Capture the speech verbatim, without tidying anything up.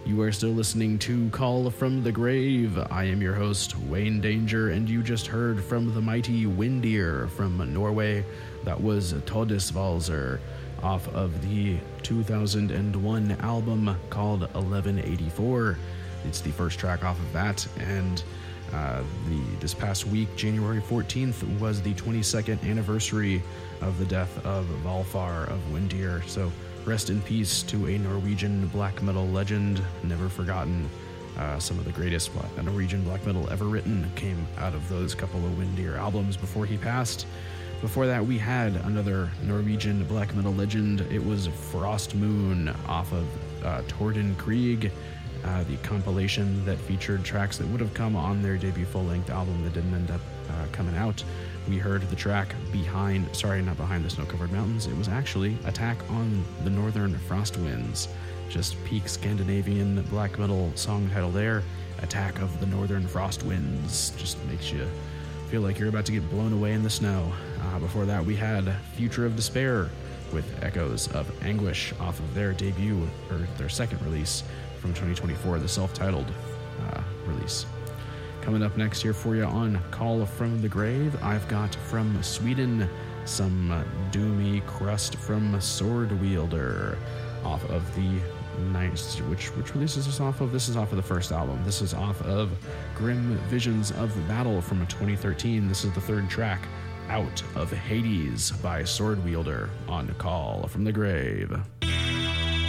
You are still listening to Call from the Grave. I am your host, Wayne Danger, and you just heard from the mighty Windir from Norway. That was Todesvalser off of the two thousand one album called eleven eighty-four. It's the first track off of that, and uh, the this past week, January fourteenth, was the twenty-second anniversary of the death of Valfar of Windir. So rest in peace to a Norwegian black metal legend, never forgotten. Uh, some of the greatest black, Norwegian black metal ever written came out of those couple of Windir albums before he passed. Before that, we had another Norwegian black metal legend. It was Frost Moon off of uh, Torden Krieg, uh, the compilation that featured tracks that would have come on their debut full-length album that didn't end up uh, coming out. We heard the track Behind, sorry, not Behind the Snow-Covered Mountains. It was actually Attack on the Northern Frost Winds. Just peak Scandinavian black metal song title there. Attack of the Northern Frost Winds. Just makes you feel like you're about to get blown away in the snow. Uh, before that, we had Future of Despair with Echoes of Anguish off of their debut, or their second release from twenty twenty-four, the self-titled uh, release. Coming up next here for you on Call from the Grave, I've got from Sweden some uh, doomy crust from Sword Wielder off of the nice, which which release is this off of? This is off of the first album. This is off of Grim Visions of Battle from twenty thirteen. This is the third track, Out of Hades by Sword Wielder on Call from the Grave.